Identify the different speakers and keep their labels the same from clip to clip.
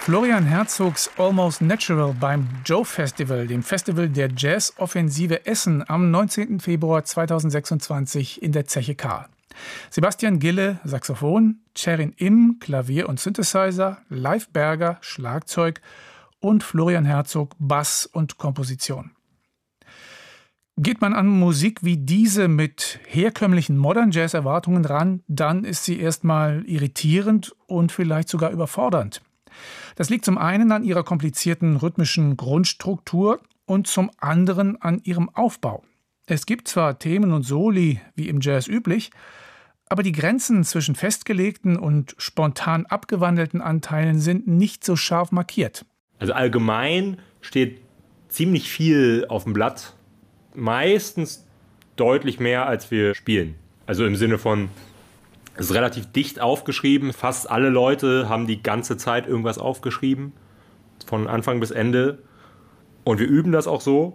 Speaker 1: Florian Herzogs Almost Natural beim Joe Festival, dem Festival der Jazz-Offensive Essen am 19. Februar 2026 in der Zeche K. Sebastian Gille, Saxophon, Cherin Im, Klavier und Synthesizer, Leif Berger, Schlagzeug und Florian Herzog, Bass und Komposition. Geht man an Musik wie diese mit herkömmlichen Modern Jazz-Erwartungen ran, dann ist sie erstmal irritierend und vielleicht sogar überfordernd. Das liegt zum einen an ihrer komplizierten rhythmischen Grundstruktur und zum anderen an ihrem Aufbau. Es gibt zwar Themen und Soli, wie im Jazz üblich, aber die Grenzen zwischen festgelegten und spontan abgewandelten Anteilen sind nicht so scharf markiert.
Speaker 2: Also allgemein steht ziemlich viel auf dem Blatt, meistens deutlich mehr, als wir spielen. Also im Sinne von, es ist relativ dicht aufgeschrieben. Fast alle Leute haben die ganze Zeit irgendwas aufgeschrieben. Von Anfang bis Ende. Und wir üben das auch so.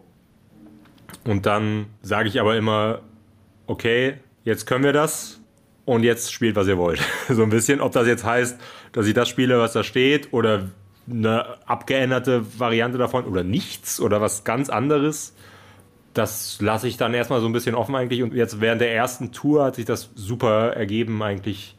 Speaker 2: Und dann sage ich aber immer, okay, jetzt können wir das. Und jetzt spielt, was ihr wollt. So ein bisschen. Ob das jetzt heißt, dass ich das spiele, was da steht. Oder eine abgeänderte Variante davon. Oder nichts. Oder was ganz anderes. Das lasse ich dann erstmal so ein bisschen offen eigentlich. Und jetzt während der ersten Tour hat sich das super ergeben eigentlich,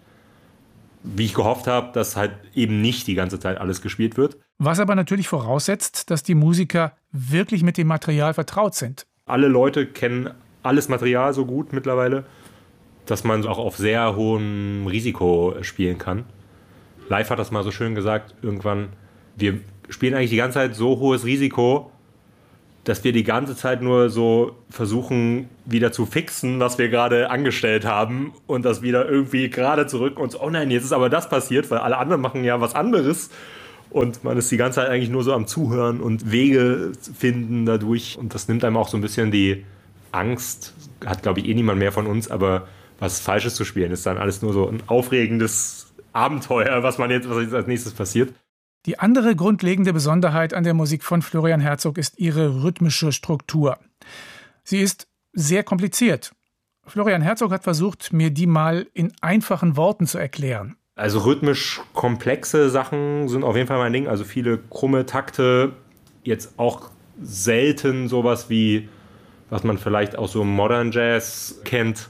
Speaker 2: wie ich gehofft habe, dass halt eben nicht die ganze Zeit alles gespielt wird.
Speaker 1: Was aber natürlich voraussetzt, dass die Musiker wirklich mit dem Material vertraut sind.
Speaker 2: Alle Leute kennen alles Material so gut mittlerweile, dass man auch auf sehr hohem Risiko spielen kann. Live hat das mal so schön gesagt, irgendwann, wir spielen eigentlich die ganze Zeit so hohes Risiko, dass wir die ganze Zeit nur so versuchen, wieder zu fixen, was wir gerade angestellt haben und das wieder irgendwie gerade zurück und so, oh nein, jetzt ist aber das passiert, weil alle anderen machen ja was anderes und man ist die ganze Zeit eigentlich nur so am Zuhören und Wege finden dadurch und das nimmt einem auch so ein bisschen die Angst, hat glaube ich niemand mehr von uns, aber was Falsches zu spielen ist dann alles nur so ein aufregendes Abenteuer, was jetzt als nächstes passiert.
Speaker 1: Die andere grundlegende Besonderheit an der Musik von Florian Herzog ist ihre rhythmische Struktur. Sie ist sehr kompliziert. Florian Herzog hat versucht, mir die mal in einfachen Worten zu erklären.
Speaker 2: Also rhythmisch komplexe Sachen sind auf jeden Fall mein Ding. Also viele krumme Takte, jetzt auch selten sowas wie, was man vielleicht aus so Modern Jazz kennt,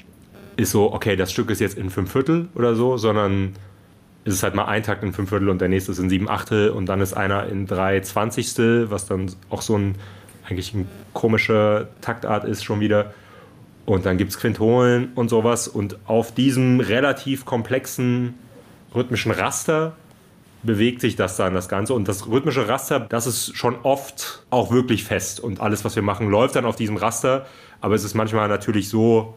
Speaker 2: ist so, okay, das Stück ist jetzt in 5/4 oder so, sondern es ist halt mal ein Takt in 5/4 und der nächste ist in 7/8 und dann ist einer in 3/20, was dann auch so eigentlich ein komische Taktart ist schon wieder. Und dann gibt es Quintolen und sowas. Und auf diesem relativ komplexen rhythmischen Raster bewegt sich das Ganze. Und das rhythmische Raster, das ist schon oft auch wirklich fest. Und alles, was wir machen, läuft dann auf diesem Raster. Aber es ist manchmal natürlich so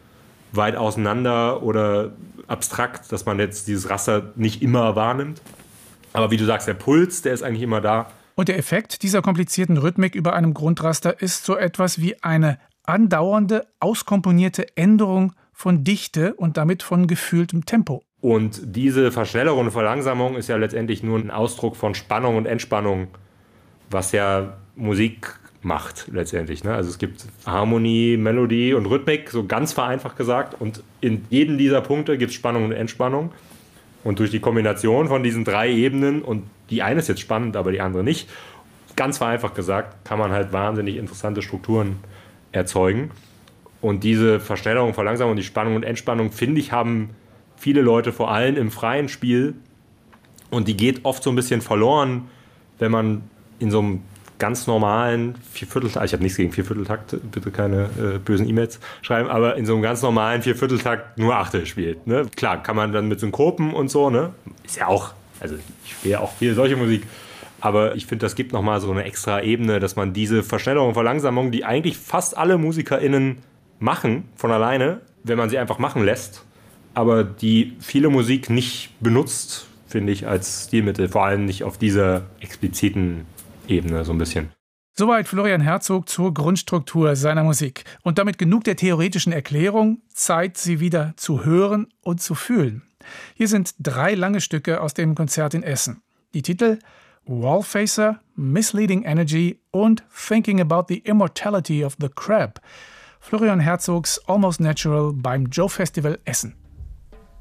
Speaker 2: weit auseinander oder abstrakt, dass man jetzt dieses Raster nicht immer wahrnimmt. Aber wie du sagst, der Puls, der ist eigentlich immer da.
Speaker 1: Und der Effekt dieser komplizierten Rhythmik über einem Grundraster ist so etwas wie eine andauernde, auskomponierte Änderung von Dichte und damit von gefühltem Tempo.
Speaker 2: Und diese Verschnellerung und Verlangsamung ist ja letztendlich nur ein Ausdruck von Spannung und Entspannung, was ja Musik macht letztendlich. Ne? Also es gibt Harmonie, Melodie und Rhythmik, so ganz vereinfacht gesagt. Und in jedem dieser Punkte gibt es Spannung und Entspannung. Und durch die Kombination von diesen 3 Ebenen, und die eine ist jetzt spannend, aber die andere nicht, ganz vereinfacht gesagt, kann man halt wahnsinnig interessante Strukturen erzeugen. Und diese Verschnellerung, Verlangsamung, die Spannung und Entspannung, finde ich, haben viele Leute vor allem im freien Spiel. Und die geht oft so ein bisschen verloren, wenn man in so einem ganz normalen Viervierteltakt, ich habe nichts gegen Viervierteltakt, bitte keine bösen E-Mails schreiben, aber in so einem ganz normalen Viervierteltakt nur Achtel spielt. Ne? Klar, kann man dann mit Synkopen und so, ne? Ist ja auch, also ich spiele ja auch viel solche Musik, aber ich finde, das gibt nochmal so eine extra Ebene, dass man diese Verschnellerung und Verlangsamung, die eigentlich fast alle MusikerInnen machen, von alleine, wenn man sie einfach machen lässt, aber die viele Musik nicht benutzt, finde ich, als Stilmittel, vor allem nicht auf dieser expliziten Ebene so ein bisschen.
Speaker 1: Soweit Florian Herzog zur Grundstruktur seiner Musik. Und damit genug der theoretischen Erklärung, Zeit, sie wieder zu hören und zu fühlen. Hier sind 3 lange Stücke aus dem Konzert in Essen. Die Titel Wallfacer, Misleading Energy und Thinking About the Immortality of the Crab. Florian Herzogs Almost Natural beim Joe Festival Essen.